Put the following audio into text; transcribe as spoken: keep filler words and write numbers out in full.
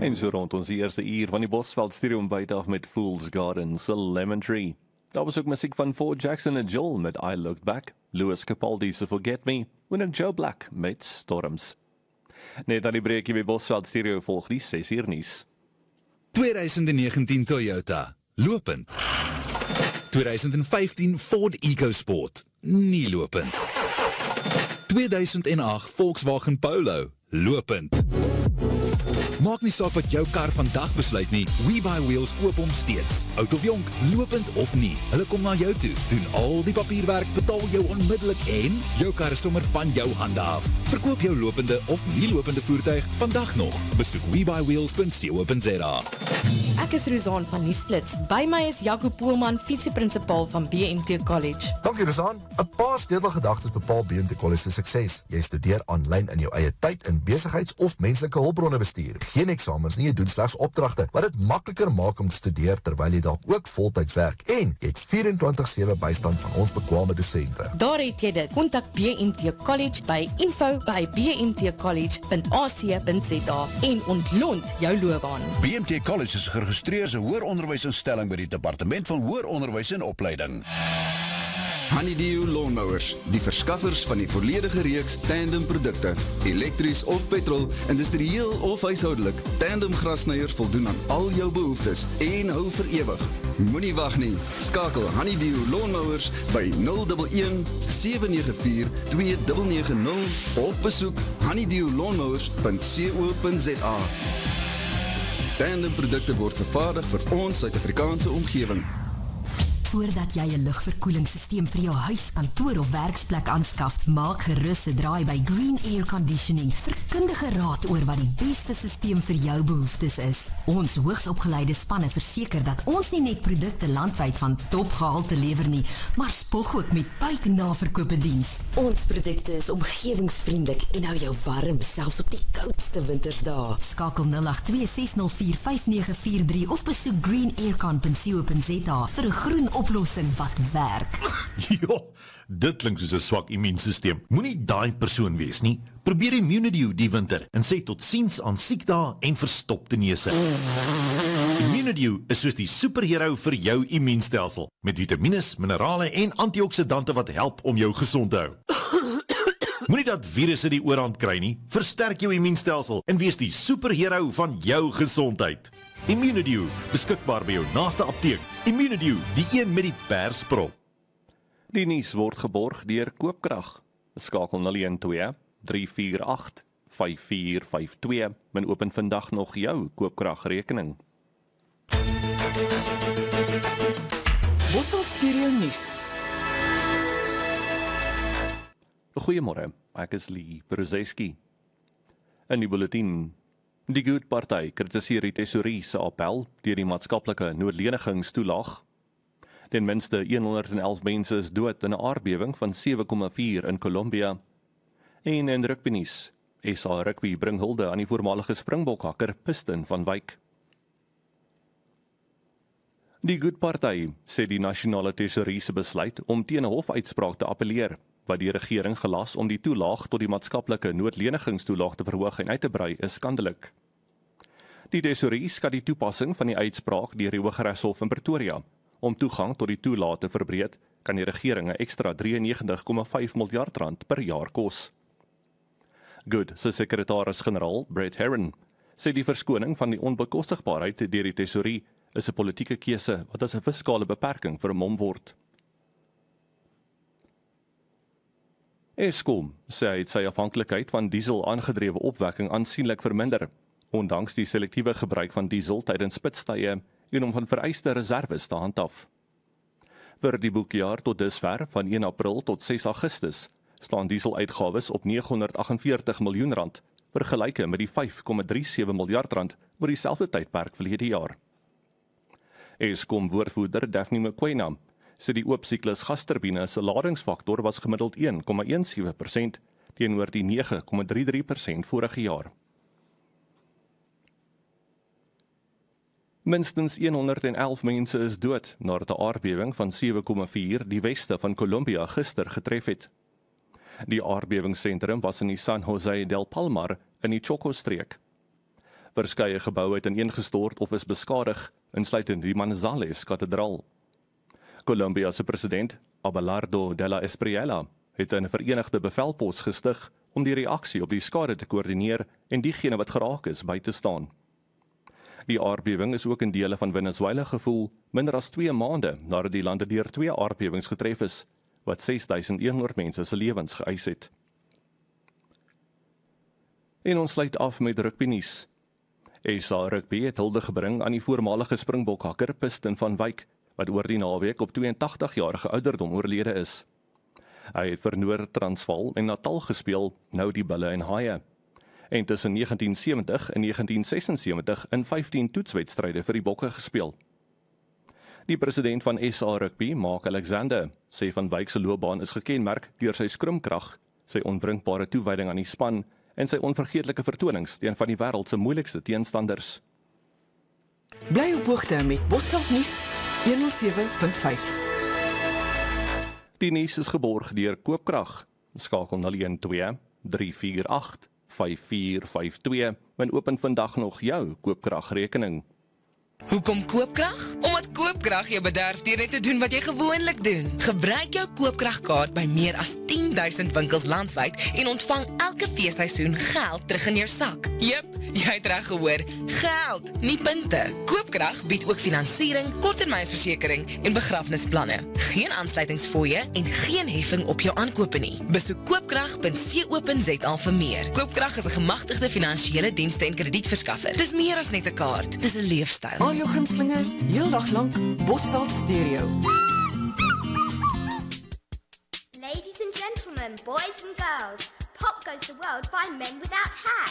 En so rond ons eerste uur van die Bosveld Studio byt af met Fool's Garden se Lemon Tree. Daar was ook musiek van Ford Jackson en Joel met I Looked Back, Louis Capaldi se Forget Me, en ook Joe Black met Storms. Net aan die breekie by Bosveld Studio volg die ses uur nuus. twintig negentien Toyota, lopend. twintig vyftien Ford EcoSport, nie lopend. tweeduisend agt Volkswagen Polo, lopend. Maak nie saak wat jou kar vandag besluit nie, WeBuyWheels koop hom steeds. Oud of jonk, lopend of nie, hulle kom na jou toe, doen al die papierwerk, betaal jou onmiddellik en jou kar is sommer van jou hande af. Verkoop jou lopende of nie lopende voertuig vandag nog. Besoek we buy wheels dot co dot za. Ek is Rozaan van Nuusflits. By my is Jaco Poelman, visieprinsipal van B M T College. Dankie Rozaan. 'n Paar sleutelgedagtes bepaal B M T College se sukses. Jy studeer aanlyn in jou eie tyd in besigheids- of menslike hulpbronne bestuur. Geen eksamens nie, jy doen slegs opdragte, wat dit makliker maak om te studeer terwyl jy dalk ook voltyds werk. En jy het vierentwintig sewe bystand van ons bekwame dosente. Daar het jy dit. Kontak B M T College by info by b m t college dot a c dot z a en ontlont jou loopbaan. B M T College is geregistreerde hoëronderwysinstelling by die Departement van Hoëronderwys en Opleiding. Honeydew Lawnmowers, die verskaffers van die volledige reeks tandem produkte, elektries of petrol, industrieel of huishoudelik. Tandem grassnyers voldoen aan al jou behoeftes en hou vir ewig. Moenie wag nie, skakel Honeydew Lawnmowers by nul een een sewe nege vier twee nege nege nul of besoek honeydew lawnmowers dot co dot za. Tandem produkte word vervaardig vir ons Suid-Afrikaanse omgewing. Voordat jy 'n lugverkoelingssysteem vir jou huis, kantoor of werksplek aanskaf, maak gerus 'n draai by Green Air Conditioning vir kundige raad oor wat die beste systeem vir jou behoeftes is. Ons hoogsopgeleide spanne verseker dat ons nie net produkte landwyd van topgehalte lewer nie, maar spog ook met buiknaverkope diens. Ons produkte is omgewingsvriendelik en hou jou warm, selfs op die koudste wintersdae. Skakel nul agt twee ses nul vier vyf nege vier drie of besoek green air con dot co dot za vir 'n groen oplossing wat werk. Ja, dit klink soos 'n swak immuunstelsel. Moenie daai persoon wees nie. Probeer Immunidew die winter en sê tot siens aan siekdae en verstopte neuse. Immunidew is soos die superhero vir jou immuunstelsel, met vitamines, minerale en antioksidante wat help om jou gesond te hou. Moenie dat virusse die oorhand kry nie. Versterk jou immuunstelsel en wees die superhero van jou gesondheid. Immunidew, beskikbaar by jou naaste apteek. Immunidew, die een met die persprop. Die nuus word geborg deur Koopkrag. Skakel nul een twee drie vier agt vyf vier vyf twee. Men open vandag nog jou Koopkragrekening. Bosveld Studio Nuus. Goeiemôre, ek is Lee Bruzeski. In die bulletin: die Good Party kritiseer die tesourie se appel deur die maatskaplike noodlenigingstoelaag. Ten minste honderdelf mense is dood in 'n aardbewing van sewe komma vier in Colombia. En in rugbynuus, S A Rugby bring hulde aan die voormalige Springbokhakker Piston van Wyk. Die Good Party sê die nasionale tesourie se besluit om teen 'n hofuitspraak te appeleer, wat die regering gelas om die toelaag tot die maatskaplike noodlenigingstoelaag te verhoog en uit te brei, is skandelik. Die tesourie skat die toepassing van die uitspraak deur die Hooggeregshof in Pretoria om toegang tot die toelaag te verbreed, kan die regering 'n ekstra drieënnegentig komma vyf miljard rand per jaar kos. Good se sekretaris-generaal, Brett Herron, sê die verskoning van die onbekostigbaarheid deur die tesourie is 'n politieke keuse wat as 'n fiskale beperking vermom word. Eskom sê hy het sy afhanklikheid van diesel aangedrewe opwekking aansienlik verminder, ondanks die selektiewe gebruik van diesel tydens spitstye en om van vereiste reserves te handhaaf. Vir die boekjaar tot dusver van een April tot ses Augustus staan dieseluitgawes op negenhonderd agt en veertig miljoen rand, vergelyke met die vyf komma drie sewe miljard rand oor dieselfde tydperk verlede jaar. Eskom woordvoerder Daphne Mokoena sê die oop siklus gasturbine se ladingsfaktor was gemiddeld een komma een sewe persent teenoor die nege komma drie drie persent vorige jaar. Minstens honderdelf mense is dood nadat 'n aardbewing van sewe komma vier die weste van Colombia gister getref het. Die aardbewingsentrum was in die San Jose del Palmar in die Choco-streek. Verskeie geboue het ineengestort of is beskadig, insluitend die Manizales kathedraal. Colombia se president, Abelardo de la Espriella, het 'n verenigde bevelpos gestig om die reaksie op die skade te koördineer en diegene wat geraak is by te staan. Die aardbewing is ook in dele van Venezuela gevoel, minder as twee maande nadat die lande deur twee aardbewings getref is, wat ses duisend honderd mense se lewens geëis het. En ons sluit af met rugby nuus. S A Rugby het hulde gebring aan die voormalige Springbok-hakker Piston van Wyk, wat oor die naweek op twee-en-tagtig-jarige ouderdom oorlede is. Hy het vir Noord-Transvaal en Natal gespeel, nou die Bulle en Haie. En tussen negentien sewentig en negentien sesensewentig in vyftien toetswedstryde vir die Bokke gespeel. Die president van S A Rugby, Mark Alexander, sê Van Wyk se loopbaan is gekenmerk deur sy skrimkrag, sy onwrinkbare toewyding aan die span en sy onvergeetlike vertonings teen van die wêreld se moeilikste teenstanders. Bly op hoogte met Bosveld nuus honderdsewe punt vyf. Die nuus is geborg deur Koopkrag. Skakel null een twee drie vier agt vyf vier vyf twee en open vandag nog jou Koopkragrekening. Hoekom Koopkrag? Omdat Koopkrag jou bederf deur net te doen wat jy gewoonlik doen. Gebruik jou Koopkragkaart by meer as tien duisend winkels landwyd en ontvang elke feesseisoen geld terug in jou sak. Jep, jy het reg gehoor, geld, nie punte. Koopkrag bied ook finansiering, korttermynversekering en begrafnisplanne. Geen aansluitingsfooie en geen heffing op jou aankope nie. Besoek koopkrag punt co punt za vir meer. Koopkrag is 'n gemagtigde finansiële dienste en kredietverskaffer. Dis meer as net 'n kaart, dis 'n leefstyl. Al jou gunstelinge, heel dag lank, Bosveld Stereo. Ladies and gentlemen, boys and girls, Pop Goes the World by Men Without Hats.